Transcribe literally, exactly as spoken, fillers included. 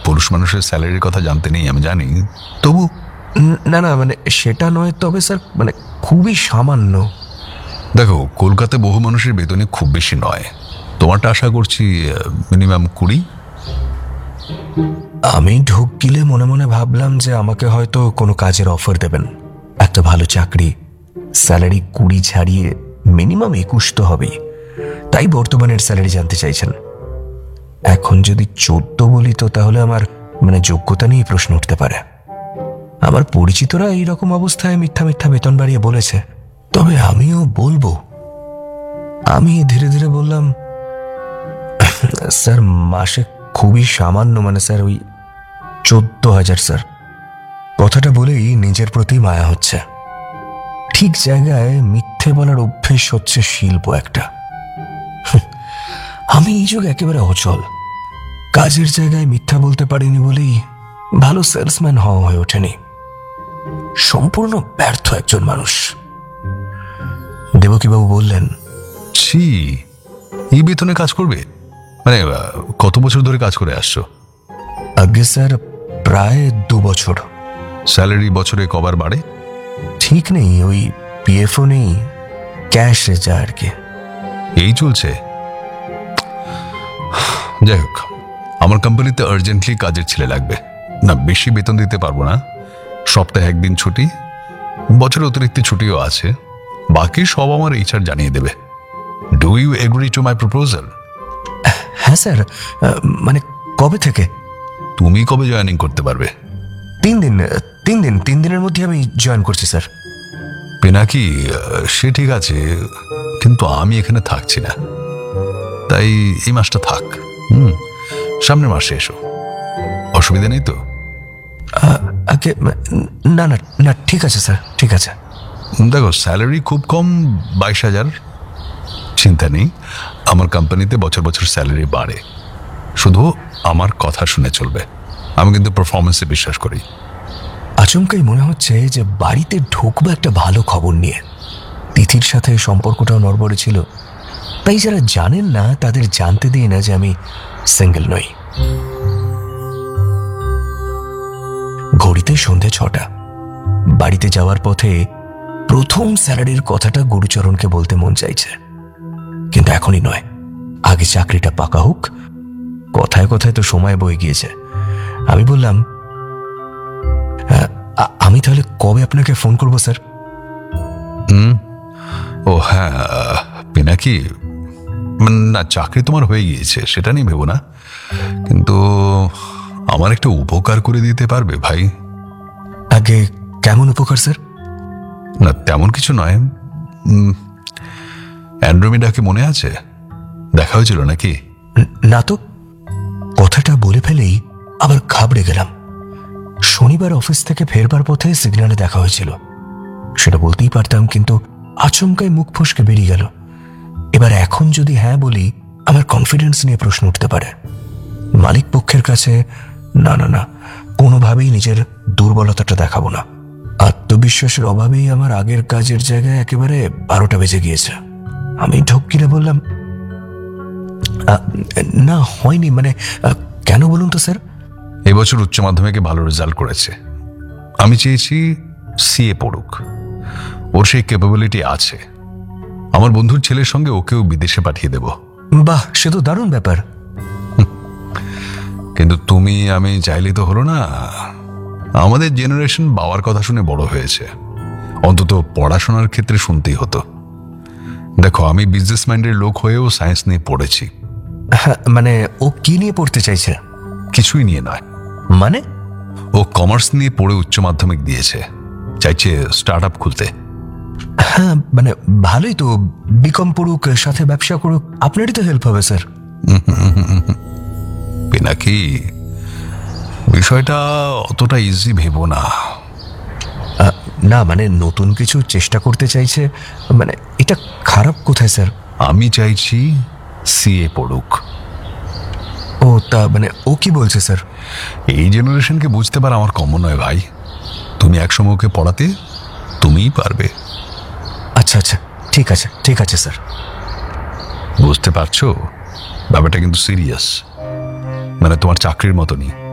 পুরুষ মানুষের স্যালারির কথা জানতে নেই আমি জানি, তবু না না মানে সেটা নয়, তবে স্যার মানে খুবই সামান্য। দেখো, কলকাতায় বহু মানুষের বেতনে খুব বেশি নয়, তোমারটা আশা করছি মিনিমাম কুড়ি। আমি ঢোক গিলে মনে মনে ভাবলাম যে আমাকে হয়তো কোনো কাজের অফার দেবেন, একটা ভালো চাকরি, স্যালারি কুড়ি ছাড়িয়ে মিনিমাম একুশ তো হবেই, তাই বর্তমানের স্যালারি জানতে চাইছেন। এখন যদি চোদ্দ বলি তো তাহলে আমার মানে যোগ্যতা নিয়ে প্রশ্ন উঠতে পারে। আমার পরিচিতরা এইরকম অবস্থায় মিথ্যা মিথ্যা বেতন বাড়িয়ে বলেছে, তবে আমিও বলবো। আমি ধীরে ধীরে বললাম, স্যার মাসে খুবই সামান্য, মানে স্যার ওই চোদ্দ হাজার স্যার। কথাটা বলেই নিজের প্রতি মায়া হচ্ছে। ঠিক জায়গায় মিথ্যে বলার অভ্যেস হচ্ছে শিল্প একটা। আমি এই যুগ একেবারে অচল, কাজের জায়গায় মিথ্যা বলতে পারিনি বলেই ভালো সেলসম্যান হওয়া হয়ে ওঠেনি। সম্পূর্ণ ব্যর্থ একজন মানুষ। দেবকীবাবু বললেন, ছি, এই বেতনে কাজ করবে? মানে কত বছর ধরে কাজ করে আসছো? আগে স্যার প্রায় দু বছর। স্যালারি বছরে কবার বাড়ে? ঠিক নেই, ওই পিএফও নেই, ক্যাশ যা আর কি। এই চলছে। যাই হোক, আমার কোম্পানিতে আর্জেন্টলি কাজের ছেলে লাগবে। না, বেশি বেতন দিতে পারবো না, সপ্তাহে একদিন ছুটি, বছরে অতিরিক্ত ছুটিও আছে, বাকি সব আমার এইচআর জানিয়ে দেবে। Do you agree to my proposal? হ্যাঁ স্যার, মানে কবে থেকে? তুমি কবে জয়েনিং করতে পারবে? তিন দিন তিন দিন তিন দিনের মধ্যে আমি জয়েন করছি স্যার। পিনাকি, সে ঠিক আছে, কিন্তু আমি এখানে থাকছি না, তাই এই মাসটা থাক। হুম, সামনের মাসে এসো, অসুবিধা নেই তো? আগে না না না ঠিক আছে স্যার, ঠিক আছে। দেখো, স্যালারি খুব কম, বাইশ হাজার। চিন্তা নেই, আমার কোম্পানিতে বছর বছর স্যালারি বাড়ে, শুধু আমার কথা শুনে চলবে। আমি কিন্তু পারফরমেন্সে বিশ্বাস করি। আচমকাই মনে হচ্ছে যে বাড়িতে ঢুকবো একটা ভালো খবর নিয়ে। তিথির সাথে সম্পর্কটাও নড়বড়ে ছিল, তাই যারা জানেন না তাদের জানতে দিই না যে আমি সিঙ্গেল নই। ঘড়িতে সন্ধে ছটা। বাড়িতে যাওয়ার পথে প্রথম স্যালারির কথাটা গুরুচরণকে বলতে মন চাইছে, কিন্তু এখনই নয়, আগে চাকরিটা পাকা হোক। কথায় কথায় তো সময় বয়ে গিয়েছে। আমি বললাম, আমি তাহলে কবে আপনাকে ফোন করবো স্যার? হুম, ও হ্যাঁ পিনাকি, না চাকরি তোমার হয়ে গিয়েছে সেটা নিয়ে ভেবো না, কিন্তু আমার একটা উপকার করে দিতে পারবে ভাই? আগে কেমন উপকার স্যার? না তেমন কিছু নয়, অ্যান্ড্রোমেডাকে মনে আছে? দেখা হয়েছিল নাকি? না তো। কথাটা বলে ফেলেই আবার ঘাবড়ে গেলাম। শনিবার অফিস থেকে ফেরবার পথে সিগন্যালে দেখা হয়েছিল, সেটা বলতেই পারতাম, কিন্তু আচমকাই মুখ ফসকে বেরিয়ে গেল। এবার এখন যদি হ্যাঁ বলি, আমার কনফিডেন্স নিয়ে প্রশ্ন উঠতে পারে। মালিক পক্ষের কাছে না না না কোনোভাবেই নিজের দুর্বলতাটা দেখাবো না। আত্মবিশ্বাসের অভাবেই আমার আগের কাজের জায়গায় একেবারে বারোটা বেজে গিয়েছে। আমি ঢোক গিলে বললাম, না হয়নি, মানে কেন বলুন তো স্যার? এবছর উচ্চ মাধ্যমিকে ভালো রেজাল্ট করেছে, আমি চেয়েছি সিএ পড়ুক, ওর সেই ক্যাপাবিলিটি আছে। আমার বন্ধুর ছেলের সঙ্গে ওকেও বিদেশে পাঠিয়ে দেব। বাহ, সে তো দারুণ ব্যাপার। কিন্তু তুমি আমি চাইলে তো হলো না। আমাদের জেনারেশন বাবার কথা শুনে বড় হয়েছে, অন্তত পড়াশোনার ক্ষেত্রে শুনতেই হতো। দেখো, আমি বিজনেস মাইন্ডের লোক হয়েও সায়েন্স নিয়ে পড়েছি। মানে ও কি নিয়ে পড়তে চাইছে? কিছুই নিয়ে নয়। মানে? ও কমার্স নিয়ে পড়ে উচ্চ মাধ্যমিক দিয়েছে, চাইছে স্টার্ট আপ খুলতে। হ্যাঁ মানে ভালোই তো, বিকম পড়ুক, সাথে ব্যবসা করুক, আপনারই তো হেল্প হবে স্যার। পিনাকি, বিষয়টা অতটা ইজি ভেবো না। না মানে নতুন কিছু চেষ্টা করতে চাইছে, মানে এটা খারাপ কোথায় স্যার? আমি চাইছি সিএ পড়ুক। ও তা মানে ও কি বলছে স্যার? এই জেনারেশনকে বুঝতে পারা আমার কমন নয় ভাই। তুমি একসময় ওকে পড়াতে, তুমিই পারবে। আচ্ছা আচ্ছা ঠিক আছে ঠিক আছে স্যার। বুঝতে পারছো, ব্যাপারটা কিন্তু সিরিয়াস, মানে তোমার চাকরির মতনই।